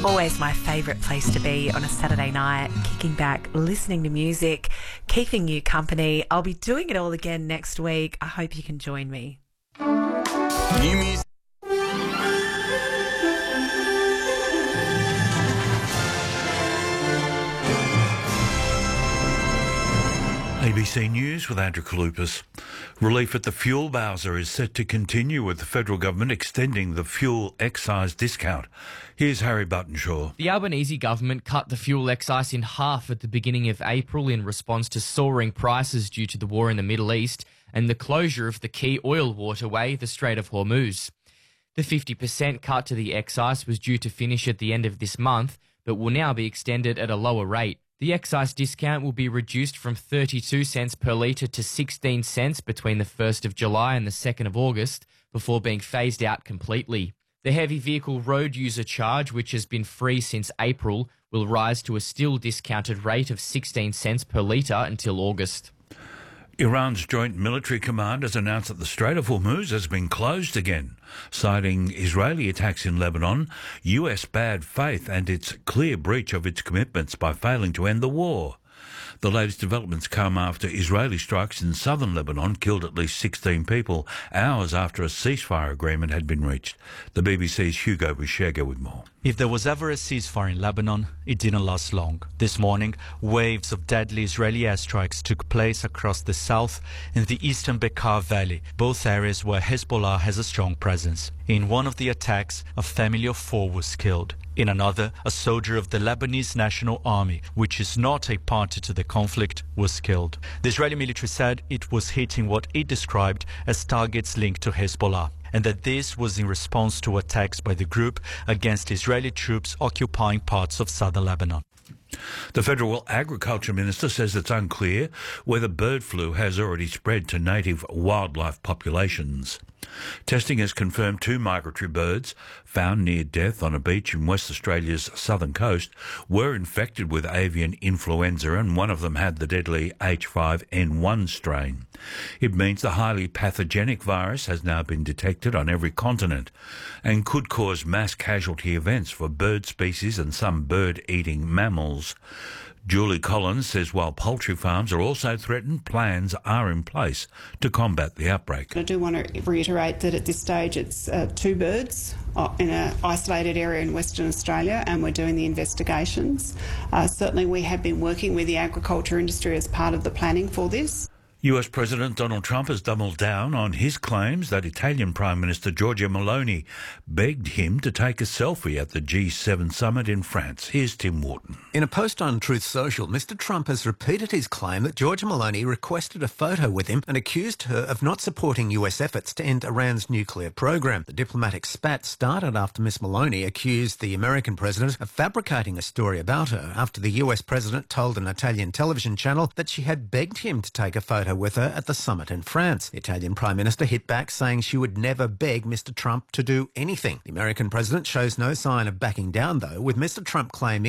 Always my favourite place to be on a Saturday night, kicking back, listening to music, keeping you company. I'll be doing it all again next week. I hope you can join me. New music. ABC News with Andrew Kalupas. Relief at the fuel bowser is set to continue with the federal government extending the fuel excise discount. Here's Harry Buttonshaw. The Albanese government cut the fuel excise in half at the beginning of April in response to soaring prices due to the war in the Middle East and the closure of the key oil waterway, the Strait of Hormuz. The 50% cut to the excise was due to finish at the end of this month, but will now be extended at a lower rate. The excise discount will be reduced from 32 cents per litre to 16 cents between the 1st of July and the 2nd of August, before being phased out completely. The heavy vehicle road user charge, which has been free since April, will rise to a still discounted rate of 16 cents per litre until August. Iran's Joint Military Command has announced that the Strait of Hormuz has been closed again, citing Israeli attacks in Lebanon, US bad faith and its clear breach of its commitments by failing to end the war. The latest developments come after Israeli strikes in southern Lebanon killed at least 16 people, hours after a ceasefire agreement had been reached. The BBC's Hugo Bushega with more. If there was ever a ceasefire in Lebanon, it didn't last long. This morning, waves of deadly Israeli airstrikes took place across the south and the eastern Bekaa Valley, both areas where Hezbollah has a strong presence. In one of the attacks, a family of 4 was killed. In another, a soldier of the Lebanese National Army, which is not a party to the conflict, was killed. The Israeli military said it was hitting what it described as targets linked to Hezbollah, and that this was in response to attacks by the group against Israeli troops occupying parts of southern Lebanon. The Federal Agriculture Minister says it's unclear whether bird flu has already spread to native wildlife populations. Testing has confirmed 2 migratory birds found near death on a beach in West Australia's southern coast were infected with avian influenza, and one of them had the deadly H5N1 strain. It means the highly pathogenic virus has now been detected on every continent and could cause mass casualty events for bird species and some bird-eating mammals. Julie Collins says while poultry farms are also threatened, plans are in place to combat the outbreak. I do want to reiterate that at this stage it's 2 birds in an isolated area in Western Australia, and we're doing the investigations. Certainly we have been working with the agriculture industry as part of the planning for this. US President Donald Trump has doubled down on his claims that Italian Prime Minister Giorgia Meloni begged him to take a selfie at the G7 summit in France. Here's Tim Wharton. In a post on Truth Social, Mr Trump has repeated his claim that Giorgia Meloni requested a photo with him and accused her of not supporting US efforts to end Iran's nuclear program. The diplomatic spat started after Ms Meloni accused the American president of fabricating a story about her after the US president told an Italian television channel that she had begged him to take a photo with her at the summit in France. The Italian Prime Minister hit back, saying she would never beg Mr Trump to do anything. The American president shows no sign of backing down, though, with Mr Trump claiming